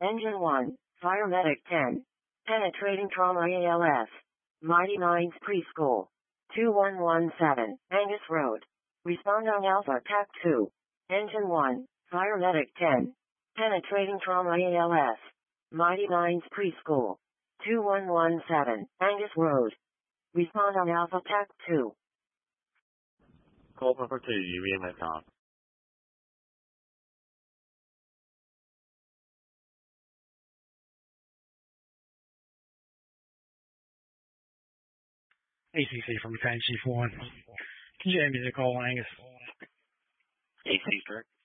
Engine 1, Fire Medic 10. Penetrating Trauma ALS. Mighty Minds Preschool. 2117, Angus Road. Respond on Alpha TAC 2. Engine 1, Fire Medic 10. Penetrating Trauma ALS. Mighty Minds Preschool. 2117, Angus Road. Respond on Alpha TAC 2. Call property UEMSR. ACC from Battalion Chief 1. Can you hear me to call Angus? AC, correct?